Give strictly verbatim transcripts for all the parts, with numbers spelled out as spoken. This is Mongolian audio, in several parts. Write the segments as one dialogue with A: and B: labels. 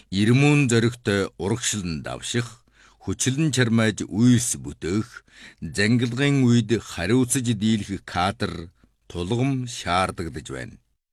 A: Ирмүүн зоригтой урагшлан давших, хүчлэн чармааж үйлс бүтээх, зангилгын үед хариуцаж дийлэх кадр тулгам шаардагдаж байна.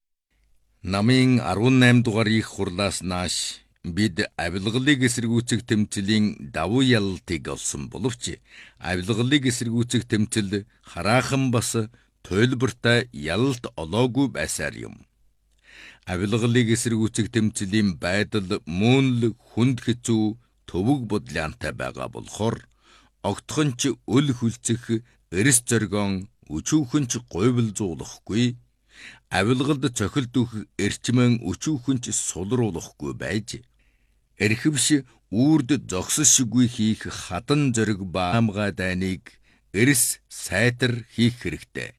A: Намын арван найм дугаар их хурлаас нааш бид авилгалыг эсэргүүцэх тэмцэлийн давуу ялалтыг олсон боловч авилгалыг эсэргүүцэх тэмцэл хараахан бас туйлбартай ялалт олоогүй байсаар юм. Авилгалыг эсэргүүцэх тэмцэлийн байдал мөн л хүнд хэцүү төвөг бодлоонтой байгаа болохоор огтхон ч өл хүлцэх эрс зоргоон өчүүхэн ч говьл зуулахгүй, авилгалд цохилт өгөх эрчмэн өчүүхэн ч сулруулахгүй байж, эрхэвш үрд зогсошгүй хийх хадан зориг ба хамгаа дайныг эрс сайтар хийх хэрэгтэй.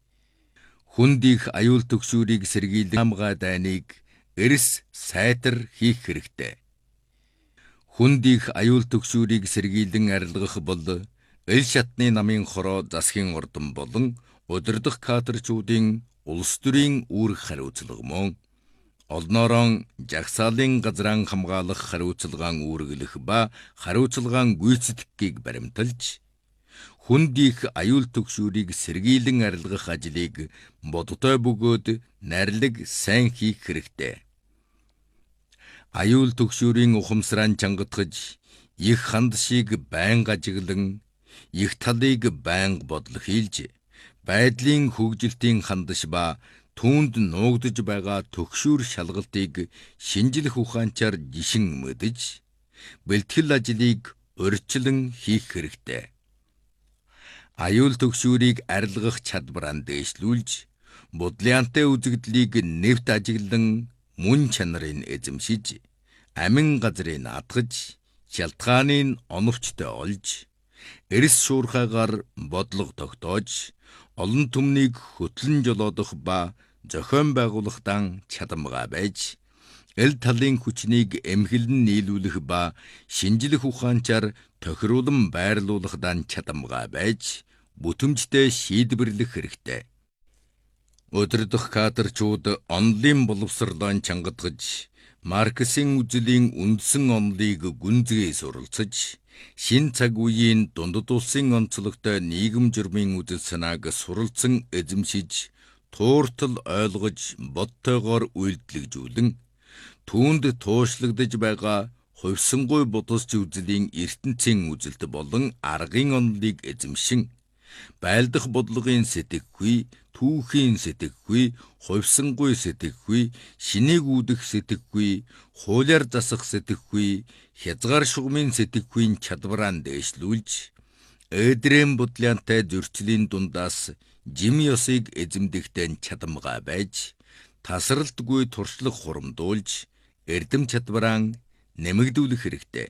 A: Хүндийх аюул төгшүүрийг сэргийлэх хамгаа дайныг эрс сайтар хийх хэрэгтэй. Хүндийх аюул төгшүүрийг сэргийлэн арилгах бол эл шатны намын хороо засгийн ордон болон удирдах кадрчүүдийн улс төрийн үүрэг хариуцлага мөн олноорон жагсаалын газраа хамгаалах хариуцлагаан үүргэлэх ба хариуцлагаан гүйцэтгэхийг баримталж, хүндийх аюул төгшүүрийг сэргийлэн арилгах ажлыг бодтой бөгөөд найрлаг сайн хийх хэрэгтэй. Аюул төгшүүрийн ухамсараа чангатгаж, их хандшийг байнга ажиглан, их талыг байнга бодол хийлж, байдлын хөгжилтийн хандш ба түүнд нуугдж байгаа төгшүүр шалгалтыг шинжлэх ухаанчаар жишин мэдэж, бэлтгэл ажлыг урьдчилан хийх хэрэгтэй. Аюул төгшүүрийг арилгах чадвараа дээшлүүлж, бодлоонтой үзэгдлийг нэвт ажиглан мөн чанарыг эзэмшиж, амин газрыг наатгаж, шалтгааныг оновчтой олж, эрс шуурхаагаар бодлого тогтоож, олон түмнийг хөтлөн жолоодох ба зохион байгуулахдаа чадамгаа байж, эл талын хүчнийг эмхэлэн нийлүүлэх ба шинжлэх ухаанчаар тохируулан байрлуулахдаа чадамгаа байж, бүтэмжтэй шийдвэрлэх хэрэгтэй. Удирдах кадрчууд онлын боловсролоо чангатгаж, Марксийн үзлийн үндсэн онолыг гүнзгий суралцаж, шин цаг үеийн дундад улсын онцлогтой нийгэм журмын үзэл санааг суралцсан эзэмшиж, тууртал ойлгож, бодтойгоор үйлдэлжүүлэн, түүнд туушлагдж байгаа хувьсангүй бодолч үзлийн ертөнцийн үзэлт болон аргын онолыг эзэмшин, байлдах бодлогын сэтгэхүй, түүхийн сэтгэхүй, хувьсангүй сэтгэхүй, шинийг үүдэх сэтгэхүй, хуулиар засах сэтгэхүй, хязгаар шугамын сэтгэхүйн чадвараа дээшлүүлж, эдрийн бодлоонтой зөрчлийн дундаас жим ёсыг эзэмдэхтэй чадамгаа байж, тасралтгүй туршлага хурамдуулж, эрдэм чадвараа нэмэгдүүлэх хэрэгтэй.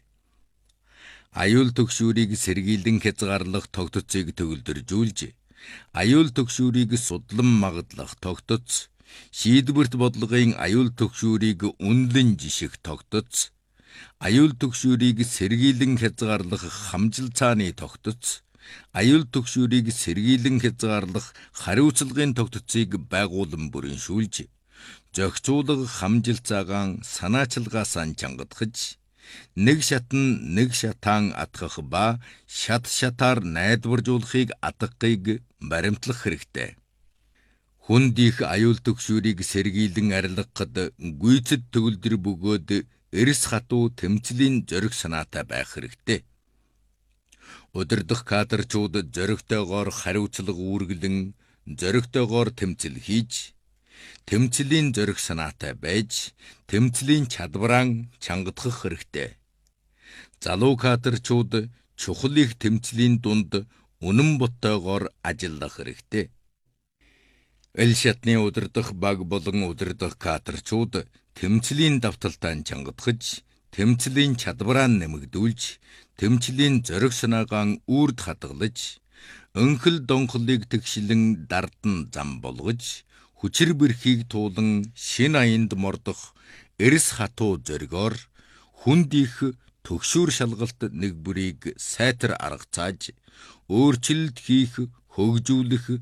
A: Аюул төгшүүрийг сэргийлэн хязгаарлах тогтцыг төгөлдржүүлж, аюул төгшүүрийг судлан магадлах тогтоц, шийдвэрт бодлогын аюул төгшүүрийг үнэлэн жиших тогтоц, аюул төгшүүрийг сэргийлэн хязгаарлах хамжил цааны тогтоц, аюул төгшүүрийг сэргийлэн хязгаарлах хариуцлагын тогтцыг байгуулан бүрэншүүлж, зохицуулах хамжил цаагаан санаачилгаасаа чангатгаж, нэг шатан нэг шатаан атгах ба шат шатаар найдваржуулахыг атгахыг баримтлах хэрэгтэй. Хүндийх аюул төгшүүрийг сэргийлэн арилгахад гүйцэд төгөлдөр бөгөөд эрс хатуу тэмцлийн зориг санаатай байх хэрэгтэй. Удирдах кадрчууд зоригтойгоор хариуцлага үүргэлэн, зоригтойгоор тэмцэл хийж, тэмцлийн зориг санаатай байж, тэмцлийн чадвараа чангатгах хэрэгтэй. Залуу кадрчууд чухал их тэмцлийн дунд үнэн боттойгоор ажиллах хэрэгтэй. Эл шатны удирдах баг болон удирдах кадрчууд тэмцлийн давталтаа чангатгаж, тэмцлийн чадвараа нэмэгдүүлж, тэмцлийн зориг санаагаан үрд хадгалж, өнхөл донхлыг тэгшлэн дардан зам болгож, хүчир бэрхийг туулан шин аянд мордох эрс хатуу зоригоор хүндийх төгшүүр шалгалт нэг бүрийг сайтар арга цааж, өөрчлөлт хийх, хөгжүүлэх,